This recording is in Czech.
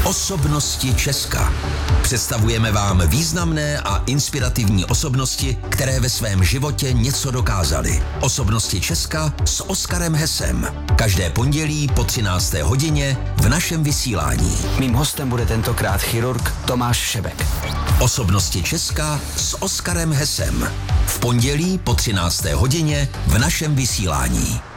Osobnosti Česka. Představujeme vám významné a inspirativní osobnosti, které ve svém životě něco dokázaly. Osobnosti Česka s Oskarem Hesem. Každé pondělí po 13. hodině v našem vysílání. Mým hostem bude tentokrát chirurg Tomáš Šebek. Osobnosti Česka s Oskarem Hesem. V pondělí po 13. hodině v našem vysílání.